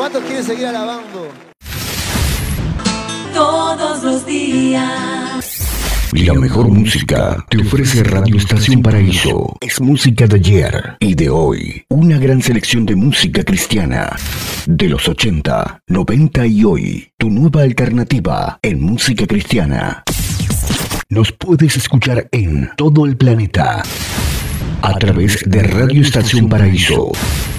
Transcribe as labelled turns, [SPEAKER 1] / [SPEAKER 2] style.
[SPEAKER 1] ¿Cuántos quieren seguir alabando?
[SPEAKER 2] Todos los días.
[SPEAKER 3] La mejor música te ofrece Radio Estación Paraíso. Es música de ayer y de hoy. Una gran selección de música cristiana. De los 80, 90 y hoy. Tu nueva alternativa en música cristiana. Nos puedes escuchar en todo el planeta a través de Radio Estación Paraíso.